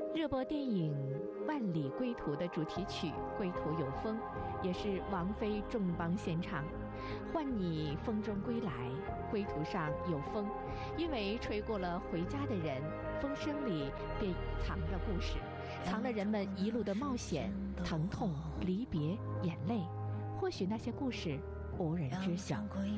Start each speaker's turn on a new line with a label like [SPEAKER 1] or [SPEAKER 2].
[SPEAKER 1] 热播电影《万里归途》的主题曲《归途有风》，也是王菲重磅献唱。唤你风中归来，归途上有风，因为吹过了回家的人，风声里便藏着故事，藏了人们一路的冒险、疼痛、离别、眼泪。或许那些故事无人知晓，